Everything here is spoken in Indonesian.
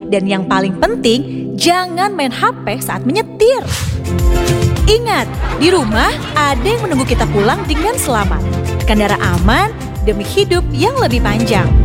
Dan yang paling penting, jangan main HP saat menyetir. Ingat, di rumah ada yang menunggu kita pulang dengan selamat. Kendara aman demi hidup yang lebih panjang.